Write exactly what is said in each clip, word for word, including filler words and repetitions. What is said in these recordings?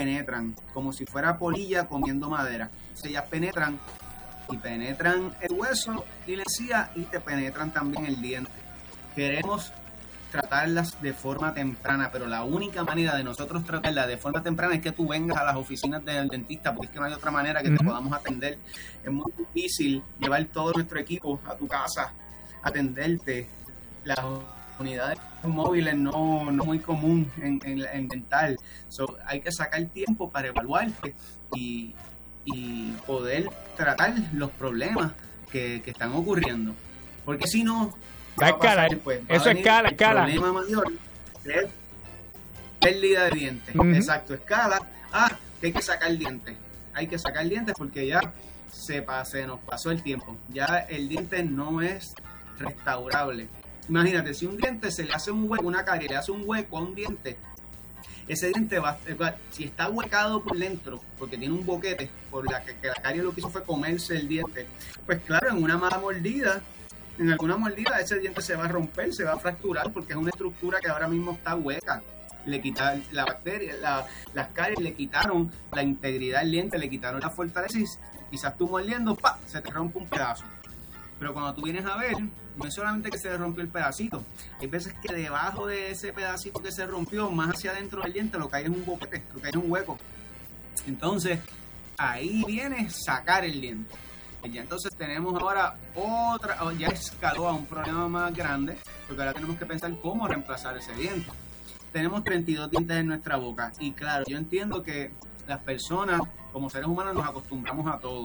penetran, como si fuera polilla comiendo madera. Entonces ellas penetran y penetran el hueso y la encía y te penetran también el diente. Queremos tratarlas de forma temprana, pero la única manera de nosotros tratarlas de forma temprana es que tú vengas a las oficinas del dentista, porque es que no hay otra manera que uh-huh. te podamos atender. Es muy difícil llevar todo nuestro equipo a tu casa, atenderte. Las unidades móviles no, no muy común en, en, en dental. So, hay que sacar tiempo para evaluarte y, y poder tratar los problemas que, que están ocurriendo, porque si no va a pasar, pues, va eso a escala, escala. El problema mayor es pérdida de dientes. Uh-huh. Exacto, escala. Ah, que hay que sacar dientes. Hay que sacar dientes porque ya se, se nos pasó el tiempo. Ya el diente no es restaurable. Imagínate, si un diente se le hace un hueco, una carie, le hace un hueco a un diente, ese diente va, va si está huecado por dentro, porque tiene un boquete, por la que, que la carie lo que hizo fue comerse el diente, pues claro, en una mala mordida, en alguna mordida ese diente se va a romper, se va a fracturar, porque es una estructura que ahora mismo está hueca. Le quitaron la bacteria, la, las caries le quitaron la integridad del diente, le quitaron la fortaleza y quizás tú mordiendo, ¡pa!, se te rompe un pedazo. Pero cuando tú vienes a ver, no es solamente que se le rompió el pedacito, hay veces que debajo de ese pedacito que se rompió, más hacia adentro del diente, lo que hay es un boquete, lo que hay es un hueco. Entonces, ahí viene sacar el diente. Y ya entonces tenemos ahora otra, ya escaló a un problema más grande, porque ahora tenemos que pensar cómo reemplazar ese diente. Tenemos treinta y dos dientes en nuestra boca, y claro, yo entiendo que las personas, como seres humanos, nos acostumbramos a todo.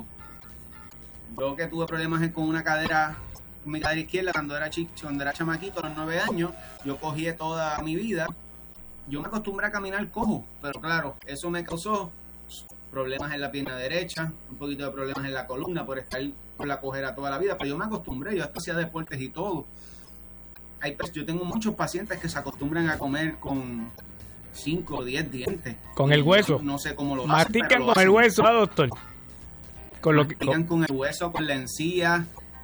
Yo que tuve problemas con una cadera, con mi cadera izquierda cuando era chico, cuando era chamaquito, a los nueve años, yo cogí toda mi vida, yo me acostumbré a caminar cojo, pero claro, eso me causó problemas en la pierna derecha, un poquito de problemas en la columna por estar con la cojera toda la vida, pero yo me acostumbré, yo hasta hacía deportes y todo. Hay, yo tengo muchos pacientes que se acostumbran a comer con cinco o diez dientes. Con el hueso. No, no sé cómo lo hacen. Mastican con el hueso, ¿ah, doctor? Con lo que con... con el hueso, con la encía,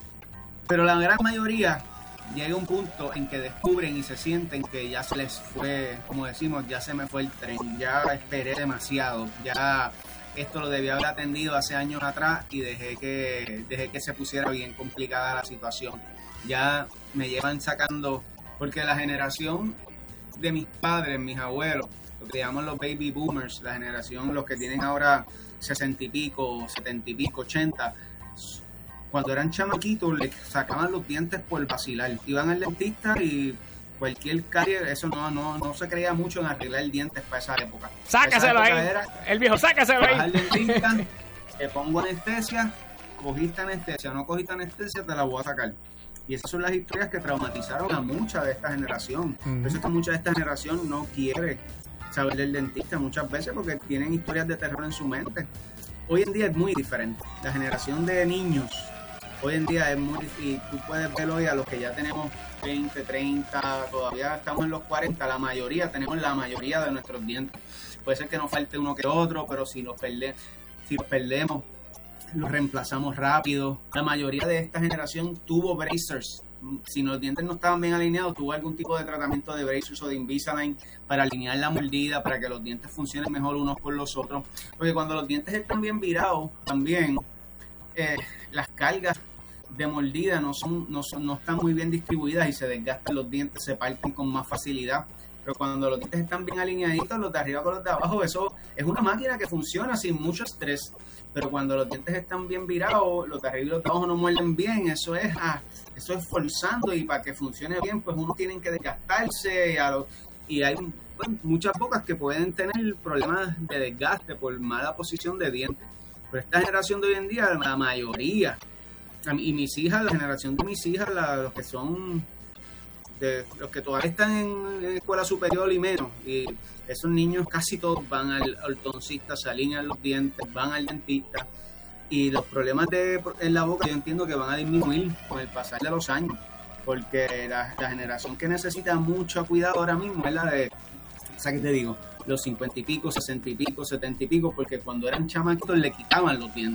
pero la gran mayoría llega a un punto en que descubren y se sienten que ya se les fue, como decimos, ya se me fue el tren, ya esperé demasiado, ya esto lo debía haber atendido hace años atrás y dejé que dejé que se pusiera bien complicada la situación. Ya me llevan sacando, porque la generación de mis padres, mis abuelos, lo que llaman los baby boomers, la generación, los que tienen ahora sesenta y pico, setenta y pico, ochenta, cuando eran chamaquitos le sacaban los dientes por vacilar, iban al dentista y cualquier carie, eso no no no se creía mucho en arreglar dientes para esa época. Sácaselo ahí, era, el viejo, sácaselo ahí. Al dentista, te pongo anestesia, cogiste anestesia, no cogiste anestesia, te la voy a sacar. Y esas son las historias que traumatizaron a mucha de esta generación. Uh-huh. Por eso es que mucha de esta generación no quiere saber del dentista muchas veces porque tienen historias de terror en su mente. Hoy en día es muy diferente. La generación de niños hoy en día es muy difícil. Tú puedes verlo hoy a los que ya tenemos veinte, treinta, todavía estamos en los cuarenta, la mayoría, tenemos la mayoría de nuestros dientes. Puede ser que nos falte uno que otro, pero si los, perde, si los perdemos, los reemplazamos rápido. La mayoría de esta generación tuvo bracers. Si los dientes no estaban bien alineados, tuvo algún tipo de tratamiento de bracers o de Invisalign para alinear la mordida, para que los dientes funcionen mejor unos con los otros. Porque cuando los dientes están bien virados, también eh, las cargas de mordida no son, no son, no están muy bien distribuidas y se desgastan los dientes, se parten con más facilidad. Pero cuando los dientes están bien alineaditos, los de arriba con los de abajo, eso es una máquina que funciona sin mucho estrés. Pero cuando los dientes están bien virados, los de arriba y los de abajo no muerden bien, eso es ah, eso es forzando, y para que funcione bien, pues uno tiene que desgastarse, y, a lo, y hay bueno, muchas bocas que pueden tener problemas de desgaste por mala posición de dientes. Pero esta generación de hoy en día, la mayoría, y mis hijas, la generación de mis hijas, la, los que son, de, los que todavía están en escuela superior y menos, y esos niños casi todos van al ortodoncista, se alinean los dientes, van al dentista, y los problemas de, en la boca yo entiendo que van a disminuir con el pasar de los años, porque la, la generación que necesita mucho cuidado ahora mismo es la de, o sea, ¿qué te digo? Los cincuenta y pico, sesenta y pico, setenta y pico, porque cuando eran chamaquitos le quitaban los dientes.